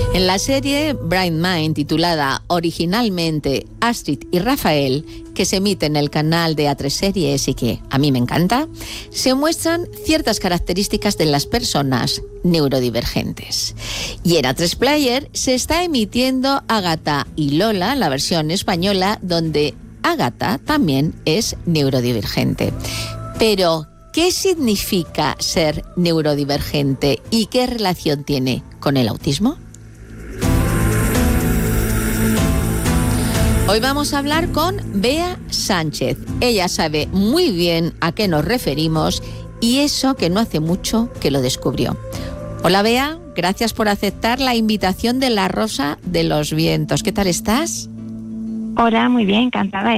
En la serie Bright Mind, titulada originalmente Astrid y Rafael, que se emite en el canal de A3 Series y que a mí me encanta, se muestran ciertas características de las personas neurodivergentes. Y en A3 Player se está emitiendo Ágata y Lola, la versión española, donde Ágata también es neurodivergente. Pero, ¿qué significa ser neurodivergente y qué relación tiene con el autismo? Hoy vamos a hablar con Bea Sánchez. Ella sabe muy bien a qué nos referimos y eso que no hace mucho que lo descubrió. Hola Bea, gracias por aceptar la invitación de La Rosa de los Vientos. ¿Qué tal estás? Hola, muy bien, encantada de